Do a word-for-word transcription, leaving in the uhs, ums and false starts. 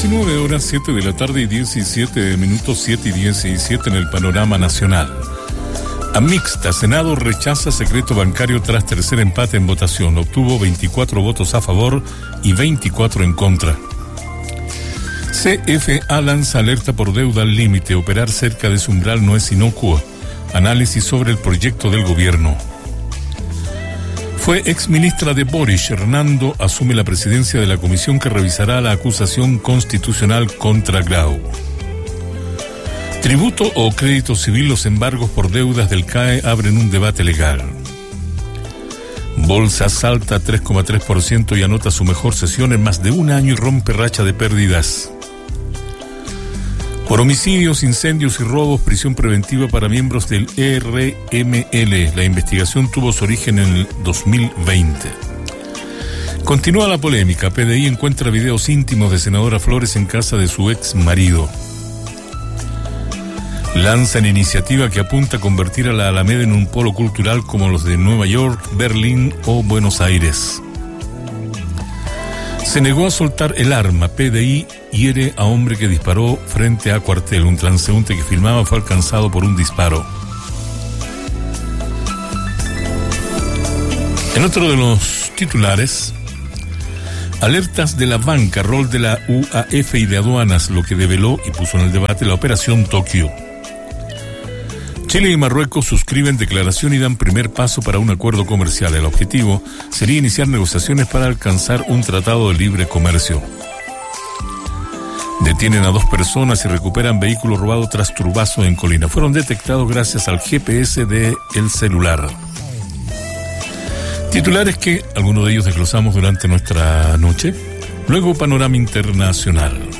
diecinueve horas, siete de la tarde y diecisiete minutos, siete y diecisiete en el panorama nacional. A mixta, Senado rechaza secreto bancario tras tercer empate en votación. Obtuvo veinticuatro votos a favor y veinticuatro en contra. C F A lanza alerta por deuda al límite. Operar cerca de su umbral no es inocuo. Análisis sobre el proyecto del gobierno. Fue exministra de Boris. Hernando asume la presidencia de la comisión que revisará la acusación constitucional contra Grau. Tributo o crédito civil, los embargos por deudas del C A E abren un debate legal. Bolsa salta tres coma tres por ciento y anota su mejor sesión en más de un año y rompe racha de pérdidas. Por homicidios, incendios y robos, prisión preventiva para miembros del E R M L. La investigación tuvo su origen en el dos mil veinte. Continúa la polémica. P D I encuentra videos íntimos de senadora Flores en casa de su ex marido. Lanzan iniciativa que apunta a convertir a la Alameda en un polo cultural como los de Nueva York, Berlín o Buenos Aires. Se negó a soltar el arma. P D I hiere a hombre que disparó frente a cuartel. Un transeúnte que filmaba fue alcanzado por un disparo. En otro de los titulares, alertas de la banca, rol de la U A F y de aduanas, lo que develó y puso en el debate la operación Tokio. Chile y Marruecos suscriben declaración y dan primer paso para un acuerdo comercial. El objetivo sería iniciar negociaciones para alcanzar un tratado de libre comercio. Detienen a dos personas y recuperan vehículo robado tras turbazo en Colina. Fueron detectados gracias al G P S del celular. Titulares que algunos de ellos desglosamos durante nuestra noche. Luego, panorama internacional.